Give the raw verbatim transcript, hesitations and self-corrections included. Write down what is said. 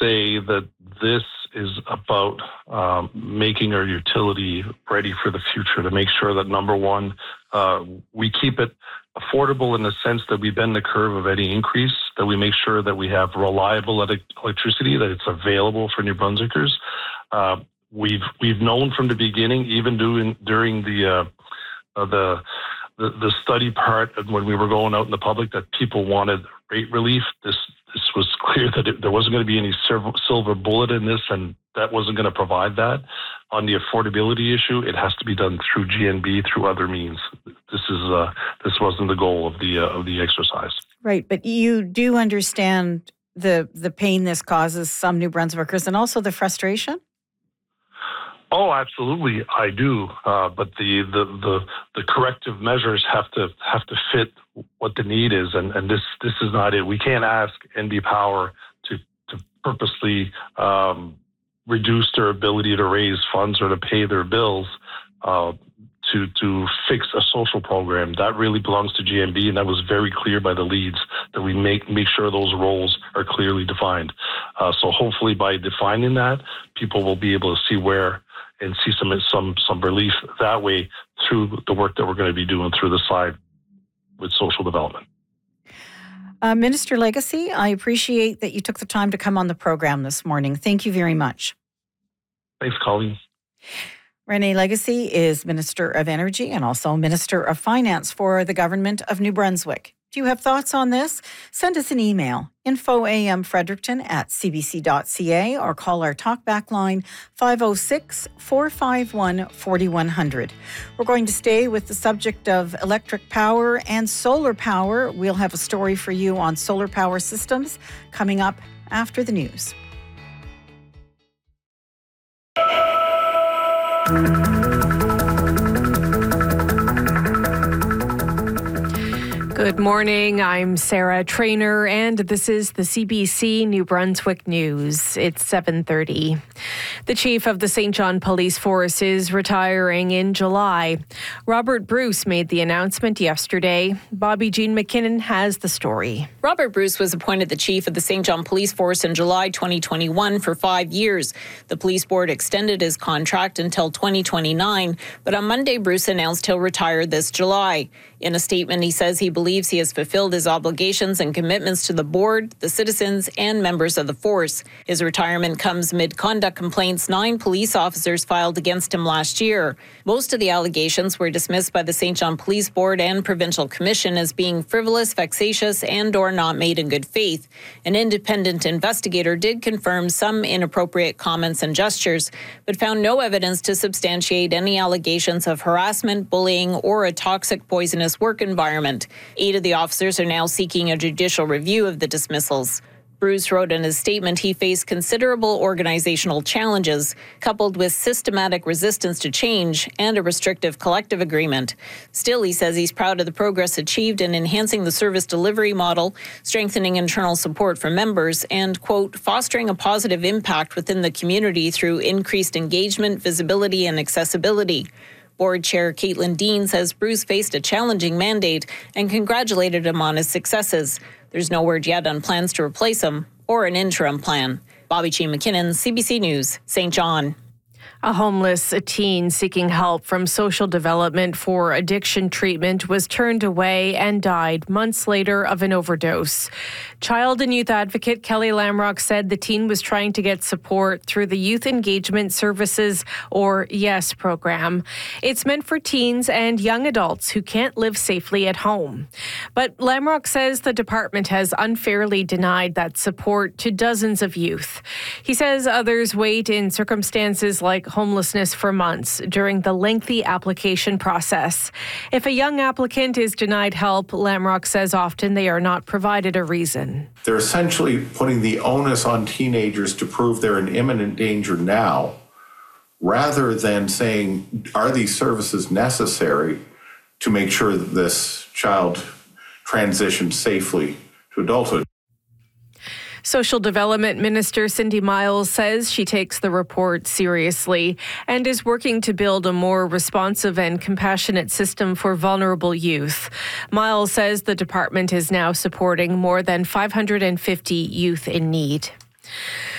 say that this is about um, making our utility ready for the future, to make sure that, number one, uh, we keep it affordable in the sense that we bend the curve of any increase, that we make sure that we have reliable electricity, that it's available for New Brunswickers. Uh, we've we've known from the beginning, even doing, during the, uh, uh, the the the study part, when we were going out in the public, that people wanted rate relief. This this was clear that it, there wasn't going to be any silver, silver bullet in this, and that wasn't going to provide that. On the affordability issue, it has to be done through G N B, through other means. This is uh, this wasn't the goal of the uh, of the exercise. Right, but you do understand the the pain this causes some New Brunswickers, and also the frustration. Oh, absolutely, I do. Uh, but the, the the the corrective measures have to have to fit what the need is, and, and this this is not it. We can't ask N B Power to to purposely um, reduce their ability to raise funds or to pay their bills uh, to to fix a social program. That really belongs to G N B, and that was very clear by the leads, that we make make sure those roles are clearly defined. Uh, so hopefully, by defining that, people will be able to see where and see some some some relief that way through the work that we're going to be doing through the side with social development. Uh, Minister Legacy, I appreciate that you took the time to come on the program this morning. Thank you very much. Thanks, Colleen. Renee Legacy is Minister of Energy and also Minister of Finance for the Government of New Brunswick. Do you have thoughts on this? Send us an email, info a m fredericton at c b c dot c a, or call our talkback line five oh six, four five one, four one zero zero. We're going to stay with the subject of electric power and solar power. We'll have a story for you on solar power systems coming up after the news. Good morning, I'm Sarah Trainer, and this is the C B C New Brunswick News. It's seven thirty. The chief of the Saint John Police Force is retiring in July. Robert Bruce made the announcement yesterday. Bobby Jean McKinnon has the story. Robert Bruce was appointed the chief of the Saint John Police Force in July twenty twenty-one for five years. The police board extended his contract until twenty twenty-nine, but on Monday, Bruce announced he'll retire this July. In a statement, he says he believes he has fulfilled his obligations and commitments to the board, the citizens, and members of the force. His retirement comes amid conduct complaints nine police officers filed against him last year. Most of the allegations were dismissed by the Saint John Police Board and Provincial Commission as being frivolous, vexatious, and or not made in good faith. An independent investigator did confirm some inappropriate comments and gestures, but found no evidence to substantiate any allegations of harassment, bullying, or a toxic, poisonous work environment. Eight of the officers are now seeking a judicial review of the dismissals. Bruce wrote in his statement he faced considerable organizational challenges, coupled with systematic resistance to change and a restrictive collective agreement. Still, he says he's proud of the progress achieved in enhancing the service delivery model, strengthening internal support for members, and, quote, fostering a positive impact within the community through increased engagement, visibility, and accessibility. Board Chair Caitlin Dean says Bruce faced a challenging mandate and congratulated him on his successes. There's no word yet on plans to replace him or an interim plan. Bobby Jean McKinnon, C B C News, Saint John. A homeless teen seeking help from social development for addiction treatment was turned away and died months later of an overdose. Child and youth advocate Kelly Lamrock said the teen was trying to get support through the Youth Engagement Services, or YES program. It's meant for teens and young adults who can't live safely at home. But Lamrock says the department has unfairly denied that support to dozens of youth. He says others wait in circumstances like homelessness for months during the lengthy application process. If a young applicant is denied help, Lamrock says often they are not provided a reason. They're essentially putting the onus on teenagers to prove they're in imminent danger now, rather than saying, are these services necessary to make sure that this child transitions safely to adulthood? Social Development Minister Cindy Miles says she takes the report seriously and is working to build a more responsive and compassionate system for vulnerable youth. Miles says the department is now supporting more than five hundred fifty youth in need.